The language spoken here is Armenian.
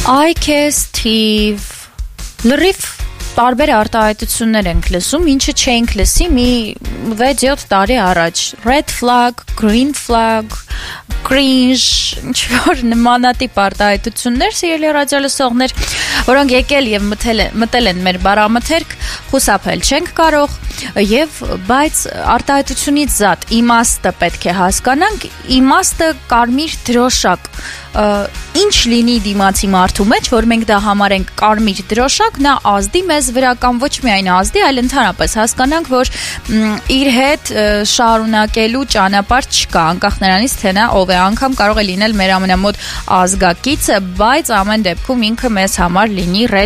Այքես թիվ լրիվ տարբեր արտահայտություններ ենք լսում, ինչը չենք լսի մի 6-7 տարի առաջ. red flag, green flag, cringe, ինչ-որ նմանատիպ արտահայտություններ, սիրելի ռադիոլսողներ, որոնք եկել եւ մտել են մեր բառամթերք, խուսափել չենք կարող, բայց արտահայտությունից զատ իմաստը պետք է հասկանանք, իմաստը կարմիր դրոշակ, ինչ լինի դիմացի մարդու մեջ, որ մենք դա համարենք կարմիր դրոշակ, նա ազդի մեզ վրա կամ ոչ միայն ազդի, այլ ընդհանրապես հասկանանք, որ իր հետ շարունակելու ճանապարհ չկա, անկախ նրանից, թե նա ով է, անգամ կարող է լինել մեր ամենամոտ ազգակիցը, բայց ամեն դեպքում ինքը մեզ համար լինի